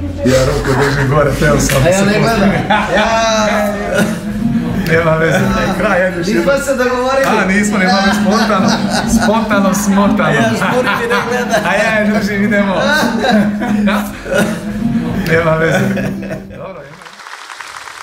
Ja ruku držim gore, teo sam. A ja ne gledam. Nema veze, kraj, ajde još Nismo se dogovorili. A, nismo, nema već spontano smotano. A ja žburim i ne gledam. A ja je držim, idemo. Nema veze. Dobro,